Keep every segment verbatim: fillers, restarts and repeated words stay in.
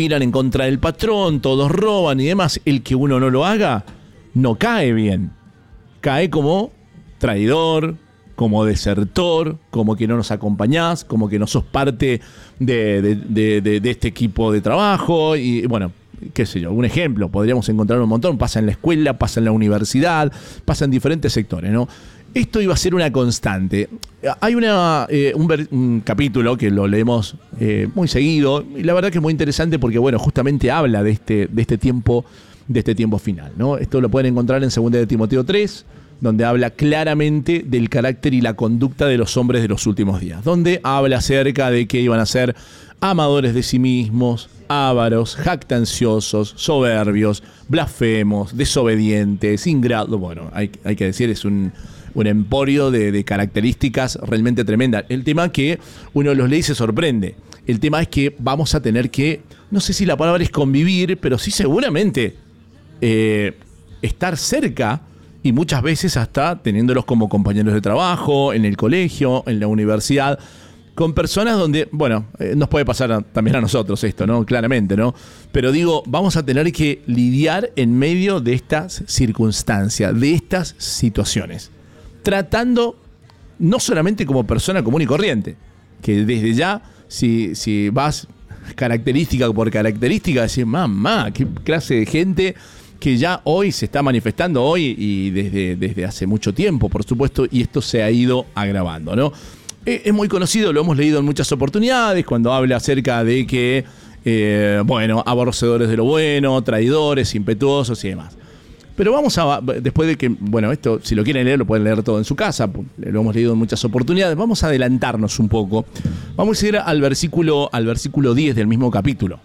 conspiran en contra del patrón, todos roban y demás, el que uno no lo haga, no cae bien. Cae como traidor, como desertor, como que no nos acompañás, como que no sos parte de, de, de, de, de este equipo de trabajo. Y bueno, qué sé yo, un ejemplo, podríamos encontrar un montón, pasa en la escuela, pasa en la universidad, pasa en diferentes sectores, ¿no? Esto iba a ser una constante. Hay una, eh, un, ver, un capítulo que lo leemos eh, muy seguido, y la verdad que es muy interesante porque, bueno, justamente habla de este, de este tiempo, de este tiempo final, ¿no? Esto lo pueden encontrar en segunda de Timoteo tres, donde habla claramente del carácter y la conducta de los hombres de los últimos días, donde habla acerca de que iban a ser amadores de sí mismos, ávaros, jactanciosos, soberbios, blasfemos, desobedientes, ingratos. Bueno, hay, hay que decir, es un, un emporio de, de características realmente tremendas. El tema que uno los lee y se sorprende. El tema es que vamos a tener que, no sé si la palabra es convivir, pero sí seguramente eh, estar cerca, y muchas veces hasta teniéndolos como compañeros de trabajo, en el colegio, en la universidad, con personas donde, bueno, eh, nos puede pasar a, también a nosotros esto, ¿no? Claramente, ¿no? Pero digo, vamos a tener que lidiar en medio de estas circunstancias, de estas situaciones, tratando no solamente como persona común y corriente, que desde ya, si, si vas característica por característica, decís, mamá, qué clase de gente que ya hoy se está manifestando hoy y desde, desde hace mucho tiempo, por supuesto, y esto se ha ido agravando, ¿no? Es muy conocido, lo hemos leído en muchas oportunidades, cuando habla acerca de que, eh, bueno, aborrecedores de lo bueno, traidores, impetuosos y demás. Pero vamos a, después de que, bueno, esto, si lo quieren leer, lo pueden leer todo en su casa, lo hemos leído en muchas oportunidades, vamos a adelantarnos un poco. Vamos a ir al versículo, al versículo diez del mismo capítulo,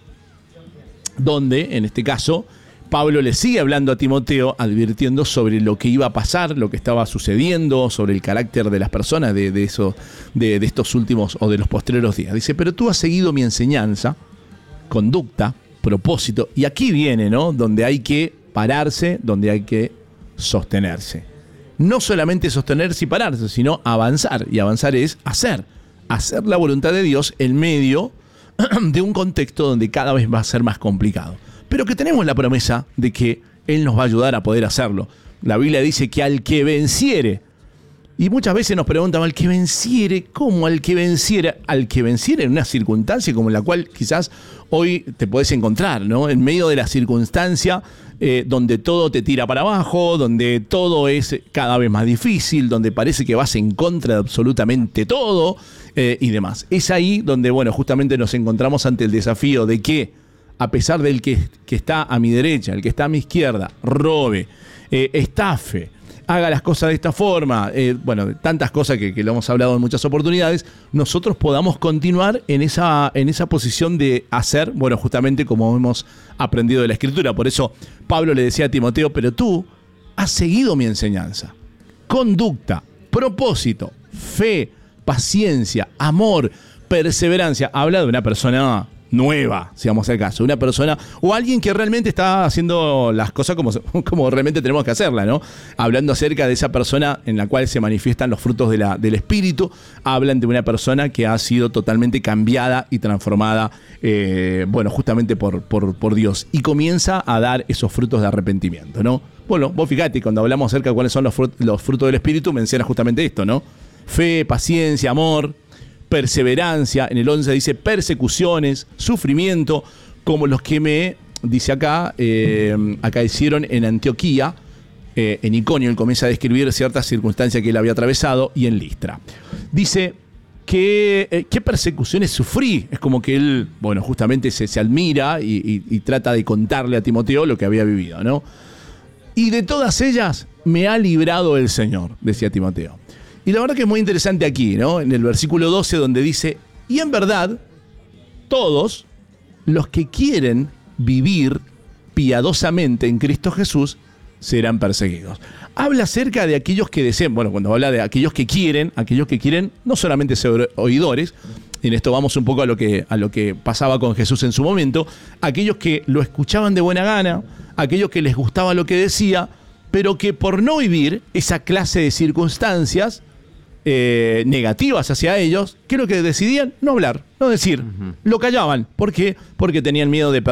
donde, en este caso, Pablo le sigue hablando a Timoteo, advirtiendo sobre lo que iba a pasar, lo que estaba sucediendo, sobre el carácter de las personas de, de, eso, de, de estos últimos o de los postreros días. Dice, pero tú has seguido mi enseñanza, conducta, propósito, y aquí viene, ¿no? Donde hay que pararse, donde hay que sostenerse. No solamente sostenerse y pararse, sino avanzar, y avanzar es hacer, hacer la voluntad de Dios en medio de un contexto donde cada vez va a ser más complicado, pero que tenemos la promesa de que Él nos va a ayudar a poder hacerlo. La Biblia dice que al que venciere, y muchas veces nos preguntan, ¿al que venciere? ¿Cómo al que venciera? Al que venciere en una circunstancia como la cual quizás hoy te podés encontrar, ¿no? En medio de la circunstancia eh, donde todo te tira para abajo, donde todo es cada vez más difícil, donde parece que vas en contra de absolutamente todo eh, y demás. Es ahí donde, bueno, justamente nos encontramos ante el desafío de que, a pesar del que, que está a mi derecha, el que está a mi izquierda, robe, eh, estafe, haga las cosas de esta forma, eh, bueno, tantas cosas que, que lo hemos hablado en muchas oportunidades, nosotros podamos continuar en esa, en esa posición de hacer, bueno, justamente como hemos aprendido de la Escritura. Por eso Pablo le decía a Timoteo, pero tú has seguido mi enseñanza, conducta, propósito, fe, paciencia, amor, perseverancia. Habla de una persona nueva, si vamos al caso, una persona o alguien que realmente está haciendo las cosas como, como realmente tenemos que hacerlas, ¿no? Hablando acerca de esa persona en la cual se manifiestan los frutos de la, del Espíritu, hablan de una persona que ha sido totalmente cambiada y transformada, eh, bueno, justamente por, por, por Dios, y comienza a dar esos frutos de arrepentimiento, ¿no? Bueno, vos fíjate, cuando hablamos acerca de cuáles son los, frut, los frutos del Espíritu, menciona justamente esto, ¿no? Fe, paciencia, amor, perseverancia. En el once dice persecuciones, sufrimiento, como los que me, dice acá, eh, acaecieron en Antioquía, eh, en Iconio. Él comienza a describir ciertas circunstancias que él había atravesado, y en Listra. Dice que eh, qué persecuciones sufrí. Es como que él, bueno, justamente se, se admira y, y, y trata de contarle a Timoteo lo que había vivido, ¿no? Y de todas ellas me ha librado el Señor, decía Timoteo. Y la verdad que es muy interesante aquí, ¿no? En el versículo doce, donde dice, y en verdad, todos los que quieren vivir piadosamente en Cristo Jesús serán perseguidos. Habla acerca de aquellos que desean, bueno, cuando habla de aquellos que quieren, aquellos que quieren no solamente ser oidores, y en esto vamos un poco a lo que, a lo que pasaba con Jesús en su momento, aquellos que lo escuchaban de buena gana, aquellos que les gustaba lo que decía, pero que por no vivir esa clase de circunstancias Eh, negativas hacia ellos, ¿qué es lo que decidían? No hablar, no decir. Uh-huh. Lo callaban. ¿Por qué? Porque tenían miedo de